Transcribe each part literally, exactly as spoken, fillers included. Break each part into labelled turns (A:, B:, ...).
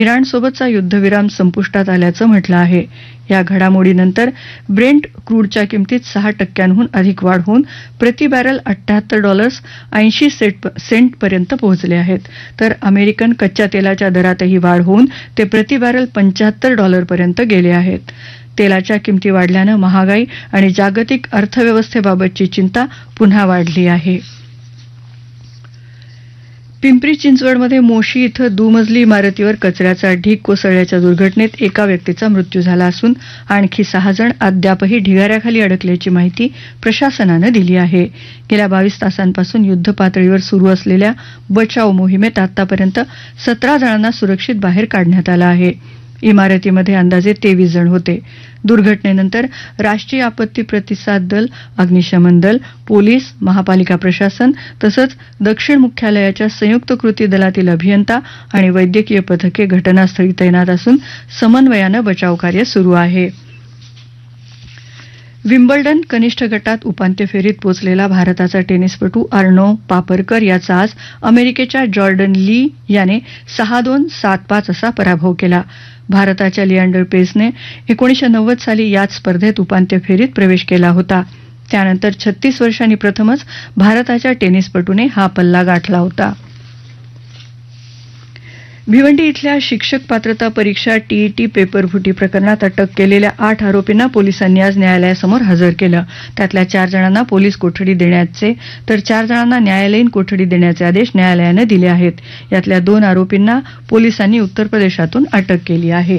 A: इराणसोबतचा युद्धविराम संपुष्टात आल्याचं म्हटलं आहे. या घडामोडीनंतर ब्रेंट क्रूडच्या किमतीत सहा टक्क्यांहून अधिक वाढ होऊन प्रति बॅरल अठ्ठ्याहत्तर डॉलर्स ऐंशी सेंटपर्यंत पोहोचले आहेत. तर अमेरिकन कच्च्या तेलाच्या दरातही वाढ होऊन ते प्रति बॅरल पंच्याहत्तर डॉलरपर्यंत गेले आहेत. तेलाच्या किमती वाढल्यानं महागाई आणि जागतिक अर्थव्यवस्थेबाबतची चिंता पुन्हा वाढली आहे. पिंपरी चिंचवडमध्ये मोशी इथं दुमजली इमारतीवर कचऱ्याचा ढीग कोसळल्याच्या दुर्घटनेत एका व्यक्तीचा मृत्यू झाला असून आणखी सहा जण अद्यापही ढिगाऱ्याखाली अडकल्याची माहिती प्रशासनानं दिली आहे. गेल्या बावीस तासांपासून युद्धपातळीवर सुरू असलेल्या बचाव मोहिमेत आतापर्यंत सतरा जणांना सुरक्षित बाहेर काढण्यात आलं आहे. इमारतीमध्ये अंदाजे तेवीस जण होते. दुर्घटनेनंतर राष्ट्रीय आपत्ती प्रतिसाद दल, अग्निशमन दल, पोलीस, महापालिका प्रशासन तसंच दक्षिण मुख्यालयाच्या संयुक्त कृती दलातील अभियंता आणि वैद्यकीय पथके घटनास्थळी तैनात असून समन्वयानं बचावकार्य सुरू आहे. विम्बल्डन कनिष्ठ गटात उपांत्य फेरीत पोचलेला भारताचा टेनिसपटू अर्णव पापरकर याचा आज अमेरिकेच्या जॉर्डन ली याने सहा दोन सात पाच असा पराभव केला. भारताच्या लिएंडर पेसने एकोणीसशे नव्वद साली याच स्पर्धेत उपांत्य फेरीत प्रवेश केला होता. त्यानंतर छत्तीस वर्षांनी प्रथमच भारताच्या टेनिसपटूने हा पल्ला गाठला होता. भिवंडी इथल्या शिक्षक पात्रता परीक्षा टीईटी पेपर फुटी प्रकरणात अटक केलेल्या आठ आरोपींना पोलिसांनी आज न्यायालयासमोर हजर केलं. त्यातल्या चार जणांना पोलीस कोठडी देण्याचे तर चार जणांना न्यायालयीन कोठडी देण्याचे आदेश न्यायालयानं दिले आहेत. यातल्या दोन आरोपींना पोलिसांनी उत्तर प्रदेशातून अटक केली आहे.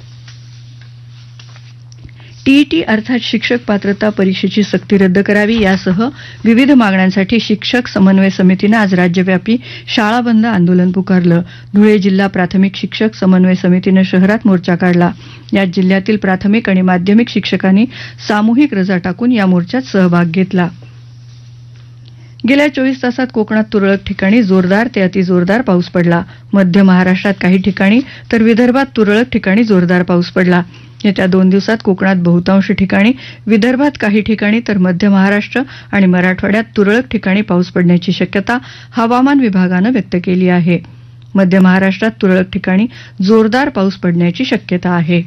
A: टीईटी अर्थात शिक्षक पात्रता परीक्षेची सक्ती रद्द करावी यासह विविध मागण्यांसाठी शिक्षक समन्वय समितीनं आज राज्यव्यापी शाळा बंद आंदोलन पुकारलं. धुळे जिल्हा प्राथमिक शिक्षक समन्वय समितीनं शहरात मोर्चा काढला. यात जिल्ह्यातील प्राथमिक आणि माध्यमिक शिक्षकांनी सामूहिक रजा टाकून या मोर्चात सहभाग घेतला. गेल्या चोवीस तासात कोकणात तुरळक ठिकाणी जोरदार ते अतिजोरदार पाऊस पडला. मध्य महाराष्ट्रात काही ठिकाणी तर विदर्भात तुरळक ठिकाणी जोरदार पाऊस पडला. येत्या दोन दिवसात कोकणात बहुतांश ठिकाणी, विदर्भात काही ठिकाणी तर मध्य महाराष्ट्र आणि मराठवाड्यात तुरळक ठिकाणी पाऊस पडण्याची शक्यता हवामान विभागानं व्यक्त केली आहे. मध्य महाराष्ट्रात तुरळक ठिकाणी जोरदार पाऊस पडण्याची शक्यता आहे.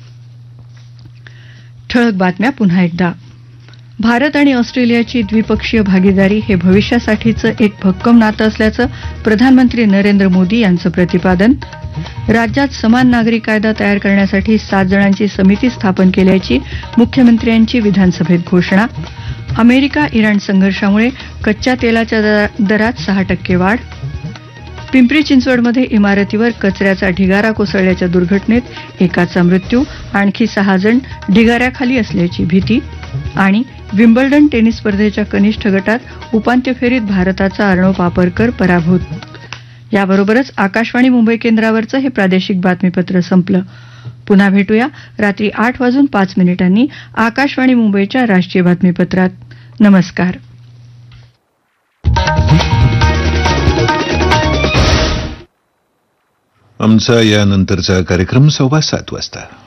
A: ठळक बातम्या पुन्हा एकदा. भारत आणि ऑस्ट्रेलियाची द्विपक्षीय भागीदारी हे भविष्यासाठीचं एक भक्कम नातं असल्याचं प्रधानमंत्री नरेंद्र मोदी यांचं प्रतिपादन. राज्यात समान नागरी कायदा तयार करण्यासाठी सात जणांची समिती स्थापन केल्याची मुख्यमंत्र्यांची विधानसभेत घोषणा. अमेरिका इराण संघर्षामुळे कच्च्या तेलाच्या दरात सहा टक्के वाढ. पिंपरी चिंचवडमध्ये इमारतीवर कचऱ्याचा ढिगारा कोसळल्याच्या दुर्घटनेत एकाचा मृत्यू, आणखी सहा जण ढिगाऱ्याखाली असल्याची भीती. आणि विम्बल्डन टेनिस स्पर्धेच्या कनिष्ठ गटात उपांत्य फेरीत भारताचा अर्णव पापरकर पराभूत. याबरोबरच आकाशवाणी मुंबई केंद्रावरचं हे प्रादेशिक बातमीपत्र संपलं. पुन्हा भेटूया रात्री आठ वाजून पाच मिनिटांनी आकाशवाणी मुंबईच्या राष्ट्रीय बातमीपत्रात. नमस्कार.
B: आमचा यानंतरचा कार्यक्रम सव्वा सात वाजता.